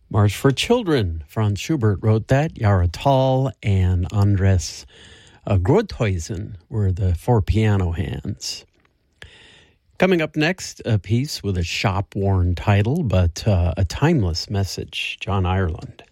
March for Children. Franz Schubert wrote that. Jara Tall and Andres Groothuizen were the four piano hands. Coming up next, a piece with a shop-worn title, but a timeless message, John Ireland.